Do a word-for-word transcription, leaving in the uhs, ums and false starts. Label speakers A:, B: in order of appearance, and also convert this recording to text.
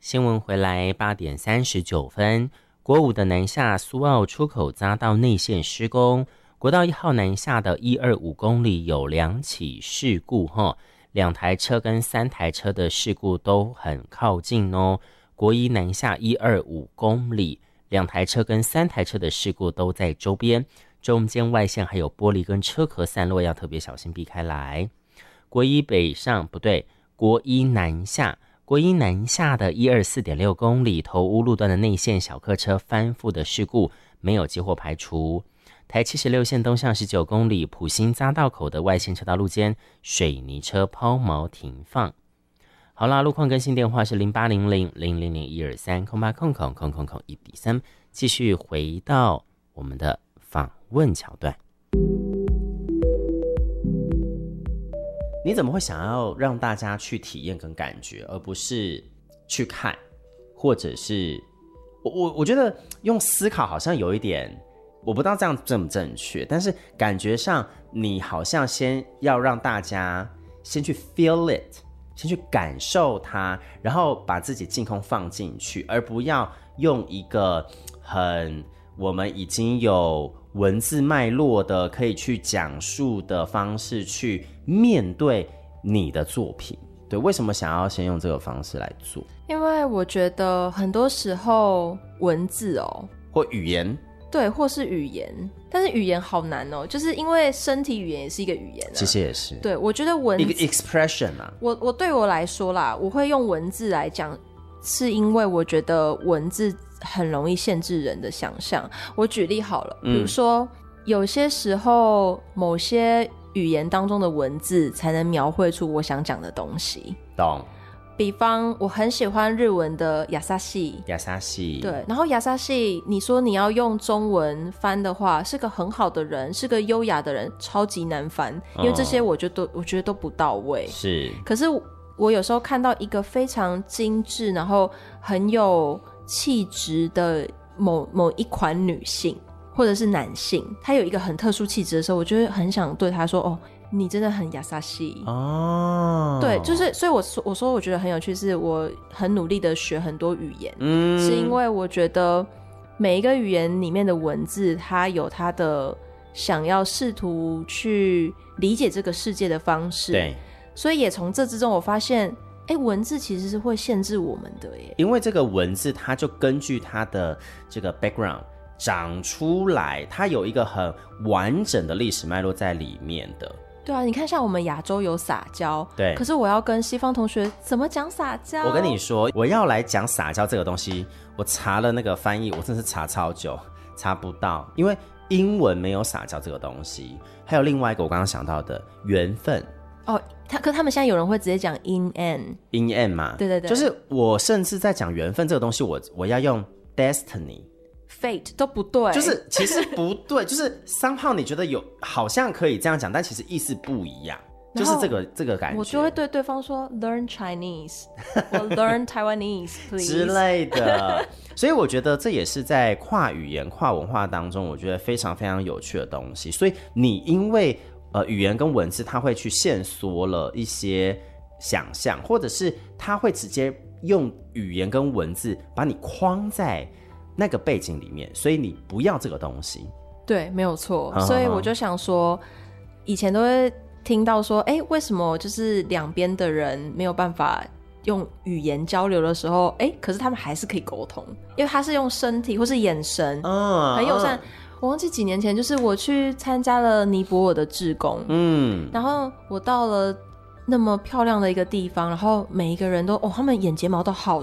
A: 新闻回来，八点三十九分，国五的南下苏澳出口匝道内线施工，国道一号南下的一二五公里有两起事故哈，两台车跟三台车的事故都很靠近哦。国一南下一二五公里，两台车跟三台车的事故都在周边，中间外线还有玻璃跟车壳散落，要特别小心避开来。国一北上不对，国一南下。国一南下的一二四点六公里头屋路段的内线小客车翻覆的事故没有接获排除。台七十六线东向十九公里埔心匝道口的外线车道路间水泥车抛锚停放。好啦，路况更新电话是零八零零零零零一二三空八空空空空空一比三。继续回到我们的访问桥段。你怎么会想要让大家去体验跟感觉，而不是去看，或者是我我我觉得用思考好像有一点，我不知道这样正不正确，但是感觉上你好像先要让大家先去 feel it， 先去感受它，然后把自己净空放进去，而不要用一个很我们已经有文字脉络的可以去讲述的方式去面对你的作品。对，为什么想要先用这个方式来做？
B: 因为我觉得很多时候文字哦，
A: 或语言，
B: 对，或是语言，但是语言好难哦，就是因为身体语言也是一个语言啊。
A: 其实也是。
B: 对，我觉得文字
A: 一个 expression 啊。
B: 我我对我来说啦，我会用文字来讲，是因为我觉得文字很容易限制人的想象。我举例好了，比如说、嗯、有些时候某些语言当中的文字才能描绘出我想讲的东西。
A: 懂。
B: 比方我很喜欢日文的亚萨西，
A: 亚萨西，
B: 对，然后亚萨西你说你要用中文翻的话，是个很好的人，是个优雅的人，超级难翻，因为这些我觉得都、哦、我觉得都不到位。
A: 是，
B: 可是我有时候看到一个非常精致然后很有气质的某某一款女性或者是男性，他有一个很特殊气质的时候，我就会很想对他说，哦，你真的很亚萨西哦。对，就是所以我说我说我觉得很有趣，是我很努力的学很多语言、嗯、是因为我觉得每一个语言里面的文字它有它的想要试图去理解这个世界的方式。
A: 对，
B: 所以也从这之中我发现，哎，文字其实是会限制我们的耶。
A: 因为这个文字它就根据它的这个 background 长出来，它有一个很完整的历史脉络在里面的。
B: 对啊，你看像我们亚洲有撒娇，
A: 对，
B: 可是我要跟西方同学怎么讲撒娇？
A: 我跟你说，我要来讲撒娇这个东西，我查了那个翻译，我真是查超久，查不到，因为英文没有撒娇这个东西。还有另外一个我刚刚想到的缘分。
B: 哦，他可他们现在有人会直接讲 in and
A: in and 嘛，
B: 对对对，
A: 就是我甚至在讲缘分这个东西，我我要用 destiny。Fate
B: 都不对，
A: 就是其实不对，就是somehow你觉得有好像可以这样讲，但其实意思不一样，就是这个这个感觉。
B: 我就会对对方说 learn Chinese 或 learn Taiwanese please
A: 之类的。所以我觉得这也是在跨语言跨文化当中我觉得非常非常有趣的东西。所以你因为呃语言跟文字它会去限缩了一些想象，或者是它会直接用语言跟文字把你框在那个背景里面，所以你不要这个东西。
B: 对，没有错。所以我就想说，以前都会听到说，哎，为什么就是两边的人没有办法用语言交流的时候，哎，可是他们还是可以沟通，因为他是用身体或是眼神，嗯，很友善。我忘记几年前，就是我去参加了尼泊尔的志工，嗯，然后我到了那么漂亮的一个地方，然后每一个人都哦，他们眼睫毛都好